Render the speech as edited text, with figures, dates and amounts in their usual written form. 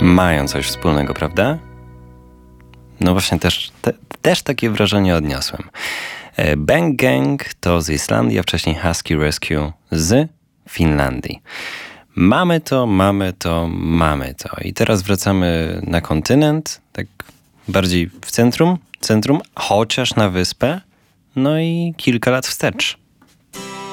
mają coś wspólnego, prawda? No właśnie też takie wrażenie odniosłem. Bang Gang to z Islandii, a wcześniej Husky Rescue z Finlandii. Mamy to. I teraz wracamy na kontynent, tak bardziej w centrum, chociaż na wyspę, no i kilka lat wstecz.